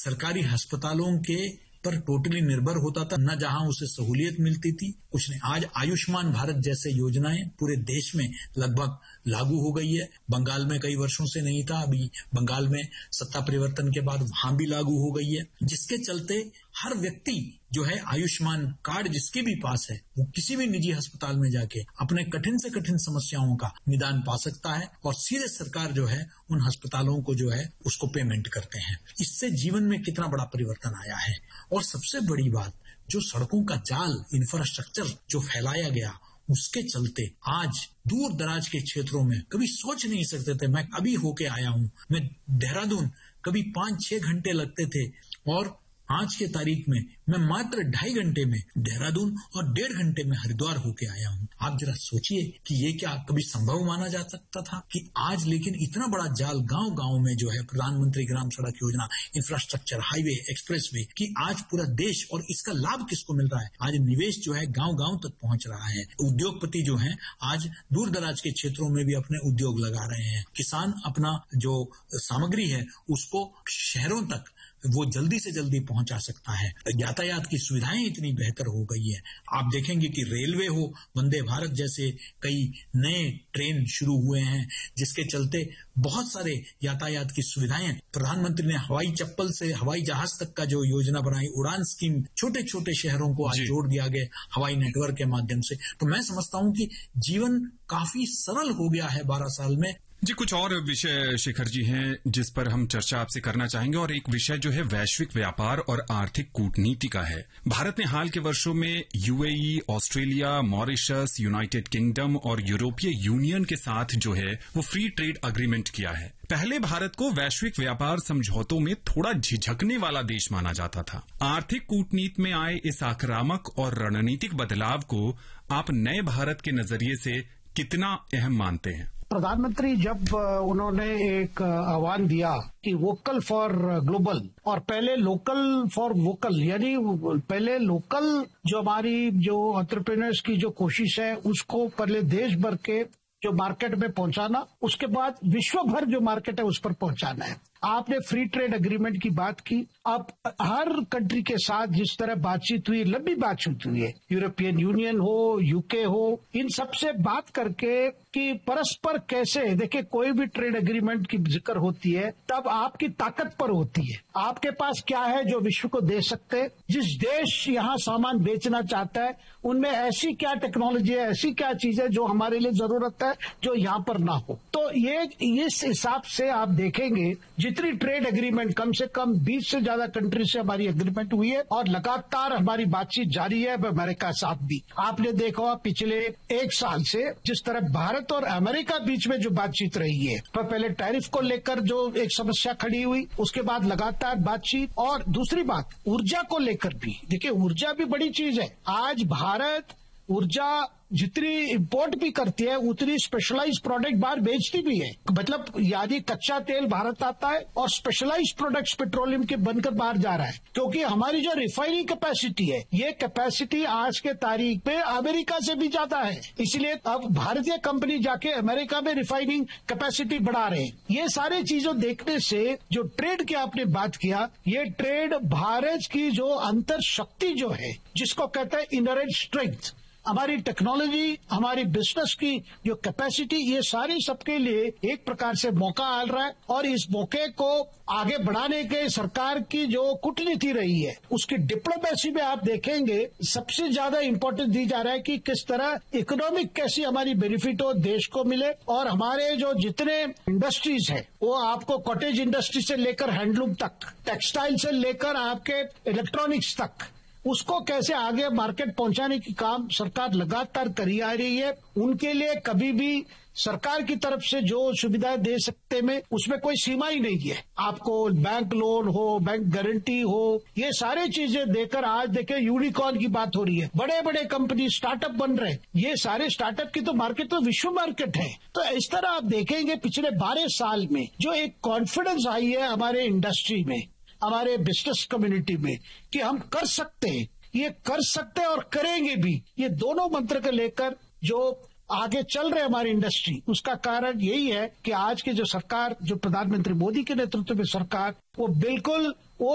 सरकारी अस्पतालों के पर टोटली निर्भर होता था, न जहां उसे सहूलियत मिलती थी कुछ नहीं। आज आयुष्मान भारत जैसे योजनाएं पूरे देश में लगभग लागू हो गई है। बंगाल में कई वर्षों से नहीं था, अभी बंगाल में सत्ता परिवर्तन के बाद वहां भी लागू हो गई है, जिसके चलते हर व्यक्ति जो है आयुष्मान कार्ड जिसके भी पास है वो किसी भी निजी अस्पताल में जाके अपने कठिन से कठिन समस्याओं का निदान पा सकता है और सीधे सरकार जो है उन अस्पतालों को जो है उसको पेमेंट करते हैं। इससे जीवन में कितना बड़ा परिवर्तन आया है। और सबसे बड़ी बात, जो सड़कों का जाल इंफ्रास्ट्रक्चर जो फैलाया गया उसके चलते आज दूर दराज के क्षेत्रों में कभी सोच नहीं सकते थे। मैं अभी होके आया हूं, मैं देहरादून कभी 5-6 घंटे लगते थे और आज के तारीख में मैं मात्र 2.5 घंटे में देहरादून और 1.5 घंटे में हरिद्वार होके आया हूं। आप जरा सोचिए कि ये क्या कभी संभव माना जा सकता था कि आज लेकिन इतना बड़ा जाल गांव गांव में जो है प्रधानमंत्री ग्राम सड़क योजना, इंफ्रास्ट्रक्चर, हाईवे, एक्सप्रेसवे की आज पूरा देश, और इसका लाभ किसको मिल रहा है? आज निवेश जो है गांव गांव तक पहुंच रहा है। उद्योगपति जो है आज दूर दराज के क्षेत्रों में भी अपने उद्योग लगा रहे हैं। किसान अपना जो सामग्री है उसको शहरों तक वो जल्दी से जल्दी पहुंचा सकता है। यातायात की सुविधाएं इतनी बेहतर हो गई है। आप देखेंगे कि रेलवे हो, वंदे भारत जैसे कई नए ट्रेन शुरू हुए हैं, जिसके चलते बहुत सारे यातायात की सुविधाएं, प्रधानमंत्री ने हवाई चप्पल से हवाई जहाज तक का जो योजना बनाई, उड़ान स्कीम, छोटे छोटे शहरों को आज जोड़ दिया गया हवाई नेटवर्क के माध्यम से। तो मैं समझता हूं कि जीवन काफी सरल हो गया है 12 साल में। जी, कुछ और विषय शेखर जी हैं जिस पर हम चर्चा आपसे करना चाहेंगे, और एक विषय जो है वैश्विक व्यापार और आर्थिक कूटनीति का है। भारत ने हाल के वर्षों में UAE, Australia, Mauritius, United kingdom और यूरोपीय यूनियन के साथ जो है वो फ्री ट्रेड अग्रीमेंट किया है। पहले भारत को वैश्विक व्यापार समझौतों में थोड़ा झिझकने वाला देश माना जाता था। आर्थिक कूटनीति में आए इस आक्रामक और रणनीतिक बदलाव को आप नए भारत के नजरिए से कितना अहम मानते हैं? प्रधानमंत्री जब उन्होंने एक आह्वान दिया कि वोकल फॉर ग्लोबल और पहले लोकल फॉर वोकल, यानी पहले लोकल जो हमारी जो एंटरप्रेन्योर्स की जो कोशिश है उसको पहले देश भर के जो मार्केट में पहुंचाना, उसके बाद विश्व भर जो मार्केट है उस पर पहुंचाना है। आपने फ्री ट्रेड एग्रीमेंट की बात की। अब हर कंट्री के साथ जिस तरह बातचीत हुई, लंबी बातचीत हुई है, यूरोपियन यूनियन हो, यूके हो, इन सब से बात करके कि परस्पर कैसे, देखिए कोई भी ट्रेड एग्रीमेंट की जिक्र होती है तब आपकी ताकत पर होती है। आपके पास क्या है जो विश्व को दे सकते हैं? जिस देश यहाँ सामान बेचना चाहता है उनमें ऐसी क्या टेक्नोलॉजी है, ऐसी क्या चीज है जो हमारे लिए जरूरत है जो यहाँ पर ना हो। तो ये इस हिसाब से आप देखेंगे जितनी ट्रेड एग्रीमेंट, कम से कम 20 से ज्यादा कंट्री से हमारी एग्रीमेंट हुई है और लगातार हमारी बातचीत जारी है अमेरिका के साथ भी। आपने देखा पिछले 1 साल से जिस तरह भारत और अमेरिका बीच में जो बातचीत रही है, तो पहले टैरिफ को लेकर जो एक समस्या खड़ी हुई, उसके बाद लगातार बातचीत, और दूसरी बात ऊर्जा को लेकर भी। देखिए ऊर्जा भी बड़ी चीज है। आज भारत ऊर्जा जितनी इंपोर्ट भी करती है उतनी स्पेशलाइज्ड प्रोडक्ट बाहर बेचती भी है। मतलब यानी कच्चा तेल भारत आता है और स्पेशलाइज्ड प्रोडक्ट्स पेट्रोलियम के बनकर बाहर जा रहा है, क्योंकि हमारी जो रिफाइनिंग कैपेसिटी है, ये कैपेसिटी आज के तारीख पे अमेरिका से भी ज्यादा है। इसलिए अब भारतीय कंपनी जाके अमेरिका में रिफाइनिंग कैपेसिटी बढ़ा रहे हैं। ये सारे चीजों देखने से जो ट्रेड की आपने बात किया, ये ट्रेड भारत की जो अंतर शक्ति जो है, जिसको कहते हैं इनहेरेंट स्ट्रेंथ, हमारी टेक्नोलॉजी, हमारी बिजनेस की जो कैपेसिटी, ये सारी सबके लिए एक प्रकार से मौका आ रहा है। और इस मौके को आगे बढ़ाने के सरकार की जो कूटनीति रही है, उसकी डिप्लोमेसी में आप देखेंगे सबसे ज्यादा इम्पोर्टेंस दी जा रहा है कि किस तरह इकोनॉमिक कैसी हमारी बेनिफिट हो, देश को मिले, और हमारे जो जितने इंडस्ट्रीज है वो आपको कॉटेज इंडस्ट्री से लेकर हैंडलूम तक, टेक्सटाइल से लेकर आपके इलेक्ट्रॉनिक्स तक, उसको कैसे आगे मार्केट पहुंचाने की काम सरकार लगातार करी आ रही है। उनके लिए कभी भी सरकार की तरफ से जो सुविधाएं दे सकते में उसमें कोई सीमा ही नहीं है। आपको बैंक लोन हो, बैंक गारंटी हो, ये सारी चीजें देकर आज देखें यूनिकॉर्न की बात हो रही है, बड़े बड़े कंपनी स्टार्टअप बन रहे हैं। ये सारे स्टार्टअप की तो मार्केट तो विश्व मार्केट है। तो इस तरह आप देखेंगे पिछले 12 साल में जो एक कॉन्फिडेंस आई है हमारे इंडस्ट्री में, हमारे बिजनेस कम्युनिटी में, कि हम कर सकते हैं, ये कर सकते हैं और करेंगे भी। ये दोनों मंत्र को लेकर जो आगे चल रहे हमारी इंडस्ट्री, उसका कारण यही है कि आज की जो सरकार, जो प्रधानमंत्री मोदी के नेतृत्व में सरकार, वो बिल्कुल वो